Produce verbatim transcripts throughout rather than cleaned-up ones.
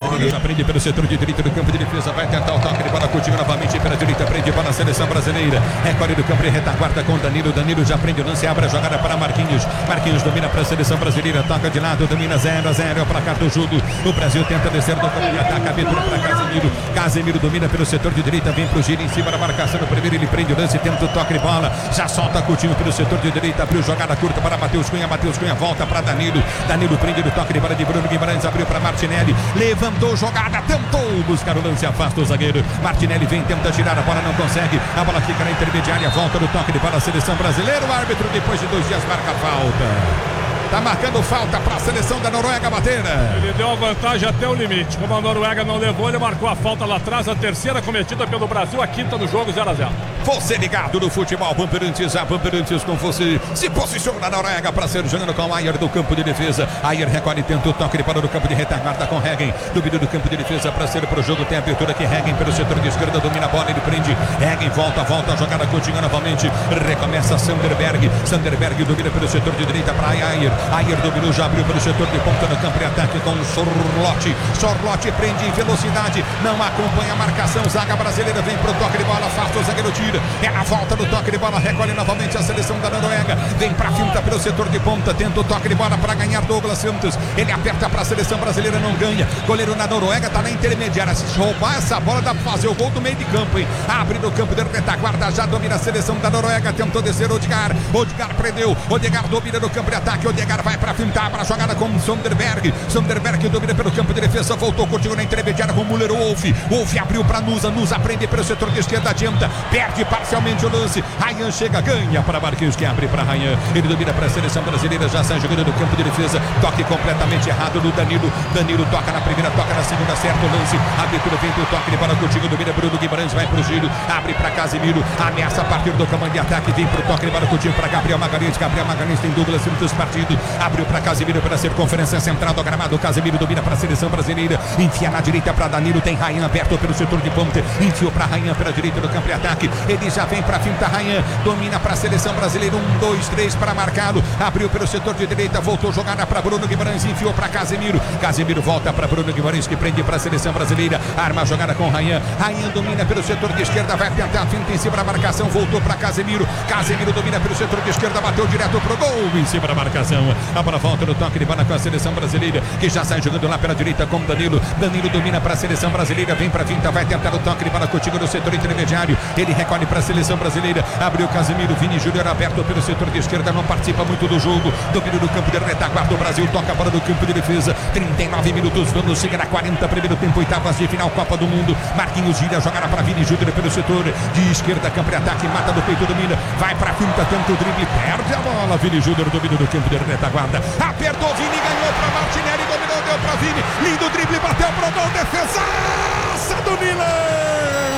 Marquinhos aprende pelo setor de direita do campo de defesa. Vai tentar o toque de bola contigo novamente pela direita. Prende para a seleção brasileira. Recolhe do campo de retaguarda com Danilo. Danilo já prende o lance. Abre a jogada para Marquinhos. Marquinhos domina para a seleção brasileira. Toca de lado. Domina zero a zero. É o placar do jogo. O Brasil tenta descer do campo de ataque. Abertura para Casemiro. Casemiro domina pelo setor de direita. Vem pro giro em cima da marcação. No primeiro ele prende o lance. Tenta o toque de bola. Já solta Coutinho pelo setor de direita. Abriu jogada curta para Matheus Cunha. Matheus Cunha volta para Danilo. Danilo prende o toque de bola de Bruno Guimarães. Abriu para Martinelli. Levantou jogada. Tentou buscar o lance. Afasta o zagueiro. Martinelli vem, tenta tirar a bola. Não consegue. A bola fica na intermediária. Volta do toque de bola a seleção brasileira. O árbitro, depois de dois dias, marca a falta. Tá marcando falta para a seleção da Noruega bater. Ele deu a vantagem até o limite. Como a Noruega não levou, ele marcou a falta lá atrás. A terceira cometida pelo Brasil, a quinta no jogo, zero a zero. Você ligado no futebol, Pamperantes, a Pamperantes com você. Se posiciona na Noruega para ser jogando com o Ayer do campo de defesa. Ayer recolhe, tenta o toque de bola do campo de retaguarda com Hegen. Domínio do campo de defesa para ser pro jogo. Tem a abertura aqui, Hegen pelo setor de esquerda, domina a bola, ele prende. Hegen volta, volta, a jogada continua novamente. Recomeça Sanderberg. Sanderberg domina pelo setor de direita para Ayer. Ayer dominou, já abriu pelo setor de ponta no campo de ataque com o Sorlotti. Sorlotti prende em velocidade, não acompanha a marcação. Zaga brasileira vem pro toque de bola, afasta o zagueiro, tira. É a volta do toque de bola, recolhe novamente a seleção da Noruega. Vem pra finta pelo setor de ponta, tenta o toque de bola para ganhar Douglas Santos. Ele aperta pra seleção brasileira, não ganha. Goleiro na Noruega tá na intermediária. Se roubar essa bola, dá pra fazer o gol do meio de campo, hein? Abre no campo de retaguarda, já domina a seleção da Noruega. Tentou descer Odegaard. Odegaard prendeu. Odegaard domina no campo de ataque. Odegaard vai pra fintar, para a jogada com Sonderberg. Sonderberg domina pelo campo de defesa. Voltou, continua na intermediária com Müller. Wolf. Wolf abriu para Nusa. Nusa prende pelo setor de esquerda. Adianta. Perde parcialmente o lance. Ryan chega, ganha para Marquinhos, que abre para Ryan. Ele domina para a seleção brasileira. Já sai jogando do campo de defesa. Toque completamente errado no Danilo. Danilo toca na primeira, toca na segunda. Certo o lance. Abertura vem do toque de bola contigo. Domina Bruno Guimarães. Vai pro giro. Abre para Casemiro. Ameaça a partir do comando de ataque. Vem pro toque de bola contigo para Gabriel Magalhães. Gabriel Magalhães tem Douglas Santos partido. Abriu para Casemiro para ser conferência central do gramado. Casemiro domina para a seleção brasileira. Enfia na direita para Danilo. Tem Ryan aberto pelo setor de ponta. Enfiou para Ryan pela direita do campo de ataque. Ele já vem para a finta. Ryan domina para a seleção brasileira. Um, dois, três para marcá-lo. Abriu pelo setor de direita. Voltou jogada para Bruno Guimarães. Enfiou para Casemiro. Casemiro volta para Bruno Guimarães, que prende para a seleção brasileira. Arma a jogada com Ryan. Ryan domina pelo setor de esquerda. Vai tentar a finta em cima da marcação. Voltou para Casemiro. Casemiro domina pelo setor de esquerda. Bateu direto pro gol em cima da marcação. A bola volta no toque de bola com a seleção brasileira, que já sai jogando lá pela direita com Danilo. Danilo domina para a seleção brasileira, vem para a finta, vai tentar o toque de bola contigo no setor intermediário. Ele recolhe para a seleção brasileira, abriu Casemiro, Vini Júnior aberto pelo setor de esquerda, não participa muito do jogo. Domínio do campo de retaguarda, o Brasil toca a bola no campo de defesa. trinta e nove minutos, vamos chegar a quarenta, primeiro tempo, oitavas de final, Copa do Mundo. Marquinhos gira, jogará para Vini Júnior pelo setor de esquerda, campo de ataque, mata do peito, domina, vai para a finta, tenta o drible, perde a bola. Vini Júnior, domínio do campo de retaguarda, apertou Vini, ganhou para Martinelli, dominou, deu para Vini, lindo drible, bateu pro gol, defesaça do Milan.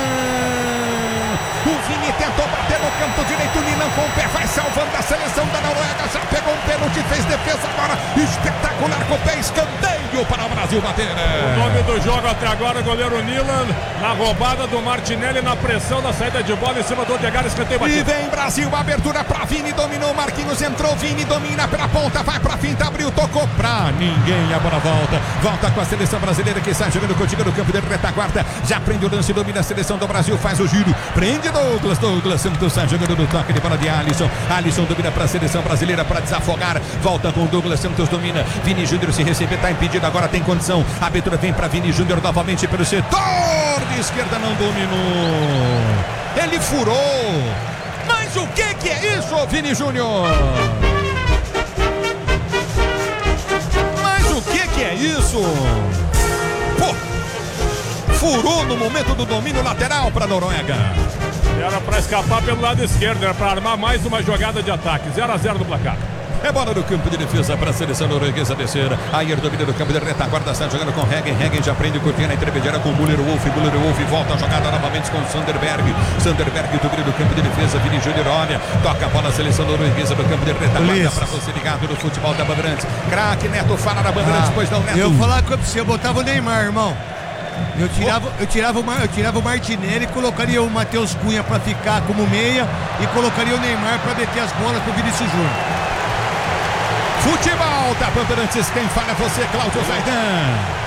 O Vini tentou bater no canto direito, o Milan com o pé vai salvando a seleção da Noruega, já pegou um pênalti, fez defesa agora, espetacular com o pé, escanteio para o Brasil bater. O nome do jogo até agora, goleiro Nilan, na roubada do Martinelli, na pressão da saída de bola em cima do Odegaard, escanteio batido. E vem Brasil, abertura para Vini, dominou, Marquinhos entrou, Vini domina pela ponta, vai para finta, abriu, tocou pra ninguém, a bola volta, volta com a seleção brasileira que sai jogando contigo no campo de retaguarda, já prende o lance, domina a seleção do Brasil, faz o giro, prende Douglas, Douglas Santos sai jogando no toque de bola de Alisson, Alisson domina para a seleção brasileira para desafogar, volta com Douglas Santos, domina, Vini Júnior se receber, está impedido, agora tem condição, a abertura vem para Vini Júnior novamente pelo setor de esquerda, não dominou, ele furou, mas o que que é isso, Vini Júnior? Mas o que que é isso? Pô, furou no momento do domínio lateral para a Noruega. Era para escapar pelo lado esquerdo, era para armar mais uma jogada de ataque. zero a zero no placar. É bola no campo de defesa para a seleção norueguesa descer. Ayer domina no campo de retaguarda, está jogando com Hegen. Hegen já prende curtinha na intermediária com Müller Wolf. Müller Wolf volta a jogada novamente com Sanderberg. Sanderberg domina no campo de defesa. Vini Júnior olha, toca a bola a seleção norueguesa no campo de retaguarda para você ligado no futebol da Bandeirantes. Craque Neto, fala na Bandeirantes, ah, pois não, Neto. Eu vou falar com você, eu botava o Neymar, irmão. Eu tirava, eu, tirava o, eu tirava o Martinelli, colocaria o Matheus Cunha para ficar como meia e colocaria o Neymar para meter as bolas pro Vinícius Júnior. Futebol da Bandeirantes, quem fala é você, Cláudio Zaidan.